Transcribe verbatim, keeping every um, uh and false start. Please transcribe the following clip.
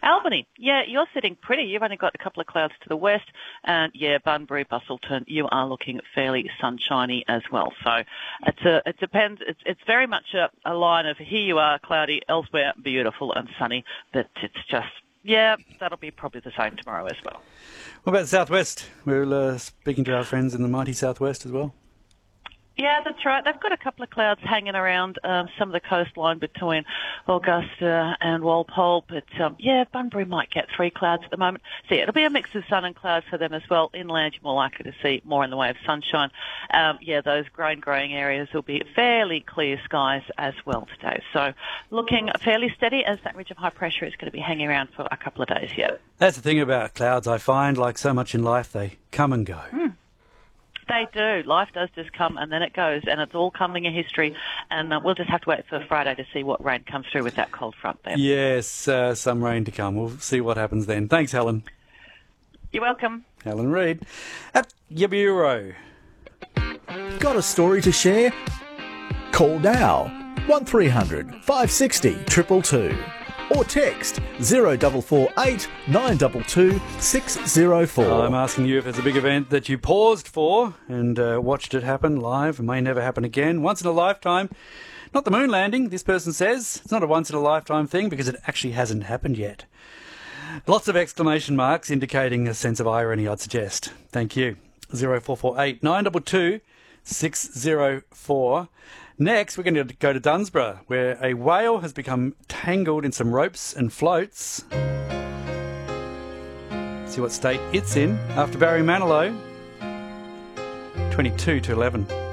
Albany, yeah, you're sitting pretty. You've only got a couple of clouds to the west, and yeah, Bunbury, Bustleton, you are looking fairly sunshiny as well. So it's a, it depends. It's, it's very much a, a line of here you are, cloudy, elsewhere beautiful and sunny, but it's just, yeah, that'll be probably the same tomorrow as well. What about the southwest? We're uh, speaking to our friends in the mighty southwest as well. Yeah, that's right. They've got a couple of clouds hanging around um, some of the coastline between Augusta and Walpole. But, um, yeah, Bunbury might get three clouds at the moment. So, yeah, it'll be a mix of sun and clouds for them as well. Inland, you're more likely to see more in the way of sunshine. Um, yeah, those grain growing areas will be fairly clear skies as well today. So, looking fairly steady as that ridge of high pressure is going to be hanging around for a couple of days yet. That's the thing about clouds, I find, like so much in life, they come and go. Mm. They do. Life does just come and then it goes, and it's all coming in history. And uh, we'll just have to wait for Friday to see what rain comes through with that cold front then. Yes, uh, some rain to come. We'll see what happens then. Thanks, Helen. You're welcome. Helen Reid at your bureau. Got a story to share? Call now one three hundred five six zero two two two or text zero four four eight nine two two six zero four. I'm asking you if there's a big event that you paused for and uh, watched it happen live. It may never happen again. Once in a lifetime. Not the moon landing, this person says. It's not a once in a lifetime thing because it actually hasn't happened yet. Lots of exclamation marks indicating a sense of irony, I'd suggest. Thank you. zero four four eight nine two two six zero four. Next, we're going to go to Dunsborough, where a whale has become tangled in some ropes and floats. See what state it's in after Barry Manilow. twenty-two to eleven.